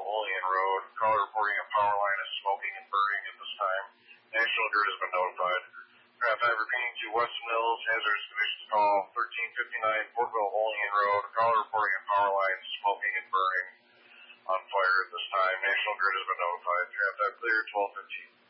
Olean Road. Caller reporting a power line is smoking and burning at this time. National Grid has been notified. Craft 5 repeating to West Mills, hazardous conditions call 1359 Portville Olean Road. Caller reporting a power line smoking and burning on fire at this time. National Grid has been notified. Craft 5 clear, 1215.